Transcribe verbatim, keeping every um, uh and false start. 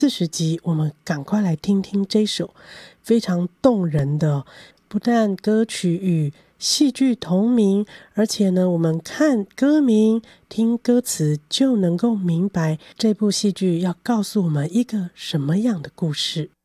四十集，我们赶快来听听这首非常动人的，不但歌曲与戏剧同名，而且呢，我们看歌名、听歌词就能够明白这部戏剧要告诉我们一个什么样的故事。